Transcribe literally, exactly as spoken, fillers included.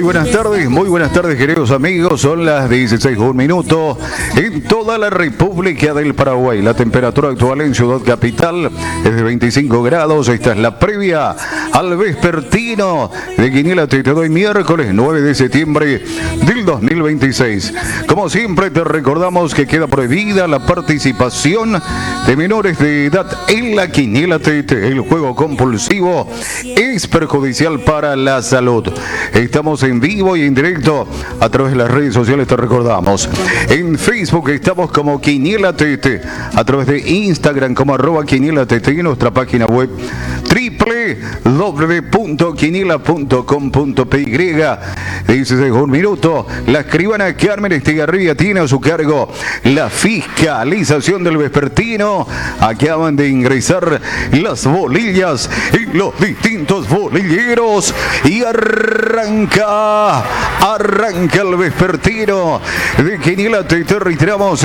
buenas tardes, muy buenas tardes, queridos amigos. Son las dieciséis, un minuto en toda la República del Paraguay. La temperatura actual en Ciudad Capital es de veinticinco grados. Esta es la previa al vespertino de Quiniela Te Doy, miércoles nueve de septiembre del dos mil veintiséis. Como siempre, te recordamos que queda prohibida la participación de menores de edad en la Quiniela Te Doy. El juego compulsivo es perjudicial para la salud. Estamos en vivo y en directo a través de las redes sociales, te recordamos. En Facebook estamos como Quiniela T T, a través de Instagram como arroba Quiniela T T y nuestra página web doble u doble u doble u punto quiniela punto com punto p y. Dice un minuto, la escribana Carmen Estigarribia tiene a su cargo la fiscalización del vespertino. Acaban de ingresar las bolillas en los distintos bolilleros y arranca, arranca el vespertino de Quiniela Te Reiteramos.